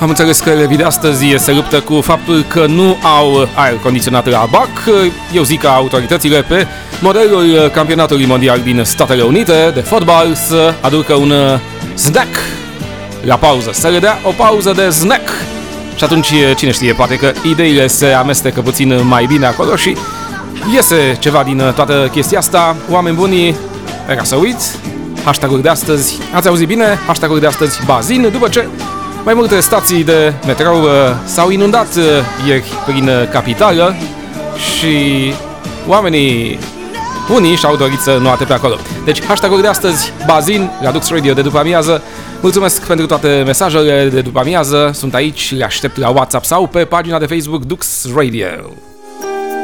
Am înțeles că elevii de astăzi se luptă cu faptul că nu au aer condiționat la BAC. Eu zic că autoritățile pe modelul campionatului mondial din Statele Unite de fotbal să aducă un snack la pauză, să le dea o pauză de snack. Și atunci, cine știe, poate că ideile se amestecă puțin mai bine acolo și iese ceva din toată chestia asta. Oameni buni, era să uit, hashtag-uri de astăzi, ați auzit bine, hashtag-uri de astăzi bazin, după ce mai multe stații de metrou s-au inundat ieri prin capitală și oamenii unii și-au dorit să nu ate pe acolo. Deci, hashtag-uri de astăzi, bazin, la Dux Radio de după amiază. Mulțumesc pentru toate mesajele de după amiază, sunt aici, le aștept la WhatsApp sau pe pagina de Facebook Dux Radio.